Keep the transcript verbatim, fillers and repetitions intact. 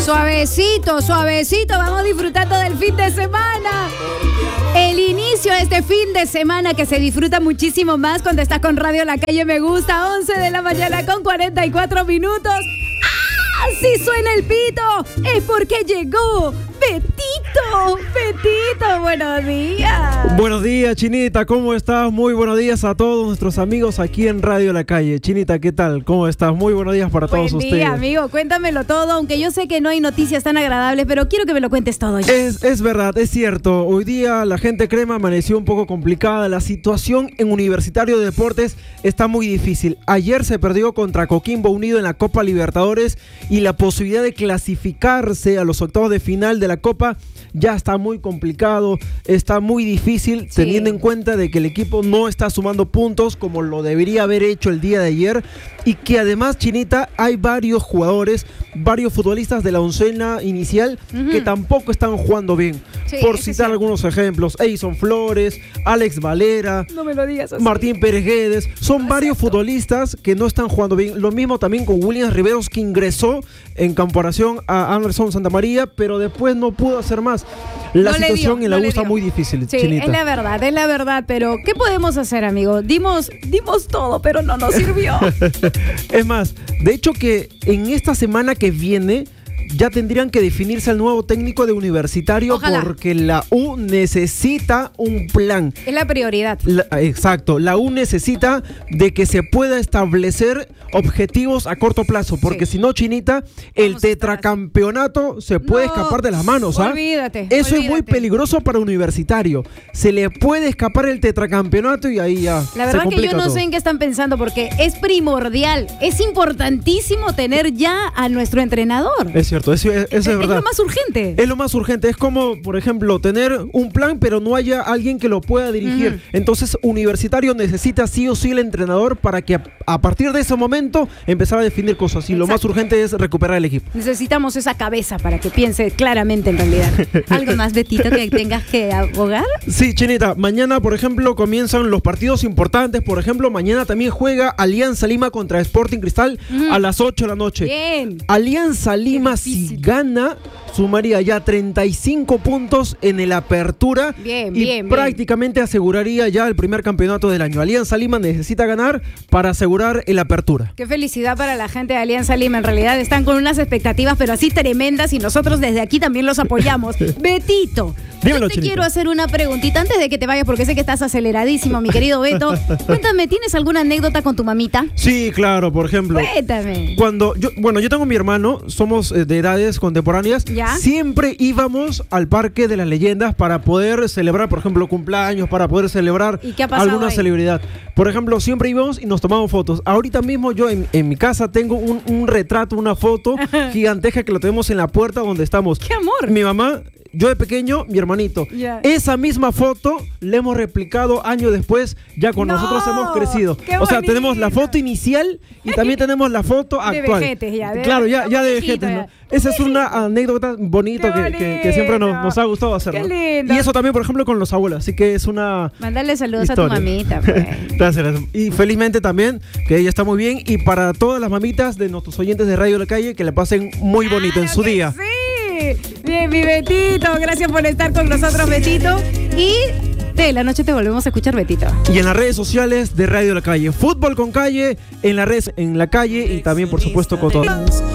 Suavecito, suavecito, vamos disfrutando del fin de semana. El inicio de este fin de semana que se disfruta muchísimo más cuando estás con Radio La Calle Me Gusta, once de la mañana con cuarenta y cuatro minutos. ¡Ah! Si suena el pito, es porque llegó Betito. Betito, buenos días. Buenos días, Chinita, ¿cómo estás? Muy buenos días a todos nuestros amigos aquí en Radio La Calle. Chinita, ¿qué tal? ¿Cómo estás? Muy buenos días para Buen todos día, ustedes. amigo, cuéntamelo todo, aunque yo sé que no hay noticias tan agradables, pero quiero que me lo cuentes todo ya. Es, es verdad, es cierto. Hoy día la gente crema amaneció un poco complicada. La situación en Universitario de Deportes está muy difícil. Ayer se perdió contra Coquimbo Unido en la Copa Libertadores y la posibilidad de clasificarse a los octavos de final de la Copa ya está muy complicado, está muy difícil, sí, teniendo en cuenta de que el equipo no está sumando puntos como lo debería haber hecho el día de ayer, y que además, Chinita, hay varios jugadores, varios futbolistas de la oncena inicial uh-huh. que tampoco están jugando bien. Sí, por citar sí. algunos ejemplos, Eison Flores, Alex Valera, no me lo digas así. Martín Pérez Guedes, son no varios cierto. futbolistas que no están jugando bien. Lo mismo también con Williams Riveros, que ingresó en comparación a Anderson Santamaría, pero después no pudo hacer más. La no situación dio, en la no U está muy difícil, sí, Chinita. Es la verdad, es la verdad, pero ¿qué podemos hacer, amigo? Dimos, dimos todo, pero no nos sirvió. Es más, de hecho que en esta semana que viene ya tendrían que definirse el nuevo técnico de Universitario. Ojalá. Porque la U necesita un plan. Es la prioridad. La, exacto, la U necesita de que se pueda establecer objetivos a corto plazo, porque sí. si no, Chinita, el Vamos tetracampeonato se puede no, escapar de las manos. ¿ah? Olvídate. Eso olvídate. es muy peligroso para Universitario. Se le puede escapar el tetracampeonato y ahí ya. La verdad se que yo no todo. sé en qué están pensando, porque es primordial, es importantísimo tener ya a nuestro entrenador. Es cierto. Eso, eso es, es verdad. Es lo más urgente. Es lo más urgente. Es como, por ejemplo, tener un plan, pero no haya alguien que lo pueda dirigir. Mm. Entonces, Universitario necesita sí o sí el entrenador para que a, a partir de ese momento empezar a definir cosas. Y Exacto. lo más urgente es recuperar el equipo. Necesitamos esa cabeza para que piense claramente en realidad. ¿Algo más, Betito, que tengas que abogar? Sí, Chinita. Mañana, por ejemplo, comienzan los partidos importantes. Por ejemplo, mañana también juega Alianza Lima contra Sporting Cristal mm. a las ocho de la noche. Bien. Alianza Lima, si gana, sumaría ya treinta y cinco puntos en el Apertura. Bien, y bien, prácticamente bien. aseguraría ya el primer campeonato del año. Alianza Lima necesita ganar para asegurar el Apertura. Qué felicidad para la gente de Alianza Lima. En realidad están con unas expectativas, pero así tremendas, y nosotros desde aquí también los apoyamos. Betito, Dímelo, yo te Chinita. quiero hacer una preguntita antes de que te vayas, porque sé que estás aceleradísimo, mi querido Beto. Cuéntame, ¿tienes alguna anécdota con tu mamita? Sí, claro, por ejemplo. Cuéntame. Cuando yo, bueno, yo tengo mi hermano, somos eh, de edades contemporáneas. ¿Ya? Siempre íbamos al Parque de las Leyendas para poder celebrar, por ejemplo, cumpleaños, para poder celebrar ¿Y qué ha pasado alguna ahí? celebridad. Por ejemplo, siempre íbamos y nos tomamos fotos. Ahorita mismo yo en, en mi casa tengo un, un retrato, una foto gigantesca que lo tenemos en la puerta donde estamos. ¡Qué amor! Mi mamá, yo de pequeño, mi hermanito. Yeah. Esa misma foto la hemos replicado años después, ya con no, nosotros hemos crecido. ¡Qué o sea, bonito! tenemos la foto inicial y también tenemos la foto actual. De vejetes ya. De, claro, ya, ya de viejito, vejetes, ¿no? ya. Esa es una anécdota bonita que, que, que siempre nos, nos ha gustado hacer. Qué ¿no? lindo. Y eso también, por ejemplo, con los abuelos. Así que es una Mándale saludos historia. a tu mamita. Pues. Gracias. Y felizmente también, que ella está muy bien. Y para todas las mamitas de nuestros oyentes de Radio La Calle, que la pasen muy bonito claro en su día. Sí. Bien, mi Betito. Gracias por estar con nosotros, Betito. Y de la noche te volvemos a escuchar, Betito. Y en las redes sociales de Radio La Calle. Fútbol con Calle, en la red, en la calle y también, por supuesto, con todos.